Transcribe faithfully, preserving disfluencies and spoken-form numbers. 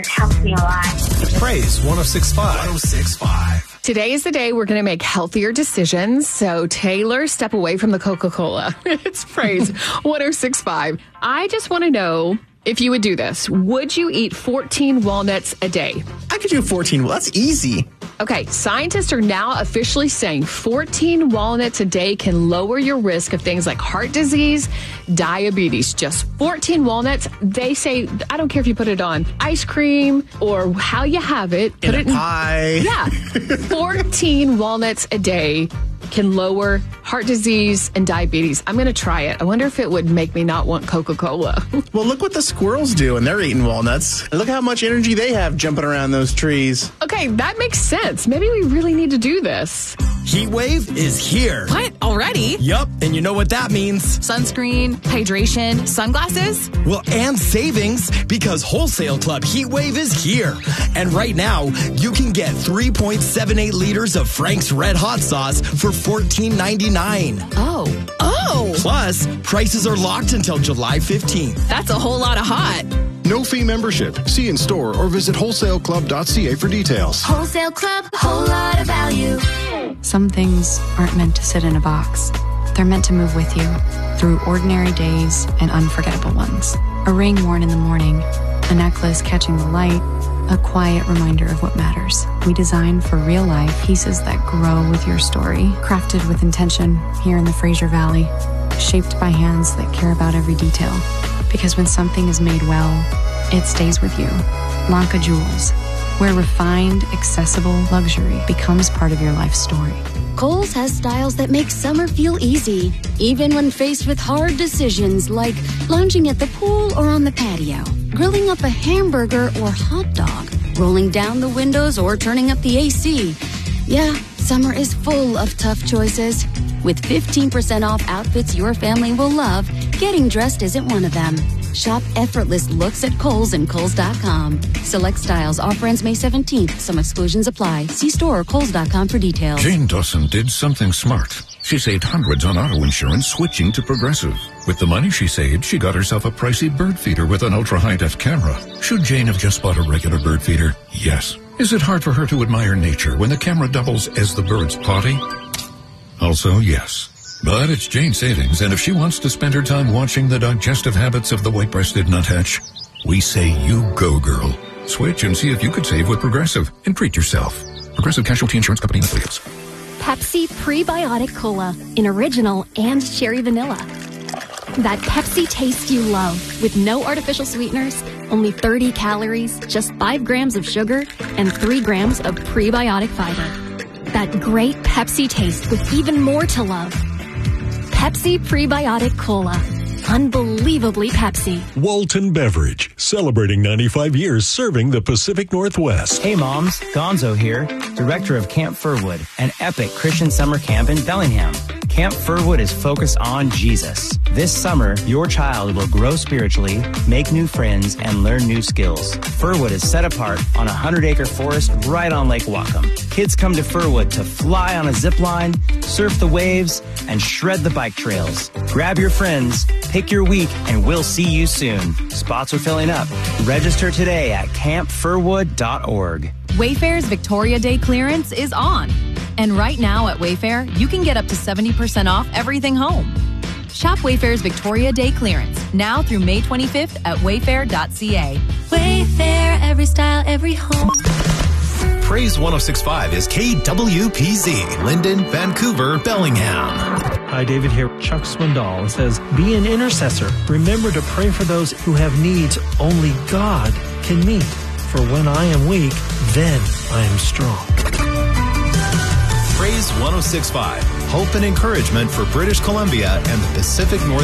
helps me a lot. Praise one oh six point five. one oh six point five. Today is the day we're going to make healthier decisions. So, Taylor, step away from the Coca-Cola. It's Praise one oh six point five. I just want to know if you would do this. Would you eat fourteen walnuts a day? I could do fourteen. Well, that's easy. Okay, scientists are now officially saying fourteen walnuts a day can lower your risk of things like heart disease, diabetes. Just fourteen walnuts. They say, I don't care if you put it on ice cream or how you have it. Put In it a pie. Yeah. fourteen walnuts a day can lower heart disease and diabetes. I'm going to try it. I wonder if it would make me not want Coca-Cola. Well, look what the squirrels do when they're eating walnuts. Look how much energy they have jumping around those trees. Okay, that makes sense. Maybe we really need to do this. Heat wave is here. What? Already? Yup, and you know what that means. Sunscreen, hydration, sunglasses? Well, and savings, because Wholesale Club Heat Wave is here. And right now, you can get three point seven eight liters of Frank's Red Hot Sauce for fourteen ninety-nine. Oh. Oh! Plus, prices are locked until July fifteenth. That's a whole lot of hot. No fee membership. See in store or visit wholesale club dot c a for details. Wholesale Club, whole lot of value. Some things aren't meant to sit in a box. They're meant to move with you through ordinary days and unforgettable ones. A ring worn in the morning, a necklace catching the light, a quiet reminder of what matters. We design for real life pieces that grow with your story, crafted with intention here in the Fraser Valley, shaped by hands that care about every detail. Because when something is made well, it stays with you. Lanka Jewels, where refined, accessible luxury becomes part of your life story. Kohl's has styles that make summer feel easy, even when faced with hard decisions like lounging at the pool or on the patio, grilling up a hamburger or hot dog, rolling down the windows or turning up the A C. Yeah, summer is full of tough choices. With fifteen percent off outfits your family will love, getting dressed isn't one of them. Shop effortless looks at Kohl's and Kohl's dot com. Select styles. Offer ends May seventeenth. Some exclusions apply. See store or Kohl's dot com for details. Jane Dawson did something smart. She saved hundreds on auto insurance switching to Progressive. With the money she saved, she got herself a pricey bird feeder with an ultra-high-def camera. Should Jane have just bought a regular bird feeder? Yes. Is it hard for her to admire nature when the camera doubles as the bird's potty? Also, yes. But it's Jane savings, and if she wants to spend her time watching the digestive habits of the white-breasted nuthatch, we say you go, girl. Switch and see if you could save with Progressive and treat yourself. Progressive Casualty Insurance Company and Affiliates. Pepsi Prebiotic Cola in original and cherry vanilla. That Pepsi taste you love with no artificial sweeteners, only thirty calories, just five grams of sugar, and three grams of prebiotic fiber. That great Pepsi taste with even more to love. Pepsi Prebiotic Cola. Unbelievably Pepsi. Walton Beverage, celebrating ninety-five years serving the Pacific Northwest. Hey moms, Gonzo here, director of Camp Furwood, an epic Christian summer camp in Bellingham. Camp Furwood is focused on Jesus. This summer, your child will grow spiritually, make new friends, and learn new skills. Furwood is set apart on a hundred-acre forest right on Lake Whatcom. Kids come to Furwood to fly on a zip line, surf the waves, and shred the bike trails. Grab your friends, pick your week, and we'll see you soon. Spots are filling up. Register today at camp furwood dot org. Wayfair's Victoria Day clearance is on. And right now at Wayfair, you can get up to seventy percent off everything home. Shop Wayfair's Victoria Day clearance now through May twenty-fifth at wayfair dot c a. Wayfair, every style, every home. Praise one oh six point five is K W P Z, Linden, Vancouver, Bellingham. Hi, David here. Chuck Swindoll says, be an intercessor. Remember to pray for those who have needs only God can meet. For when I am weak, then I am strong. Praise one oh six point five, hope and encouragement for British Columbia and the Pacific Northwest.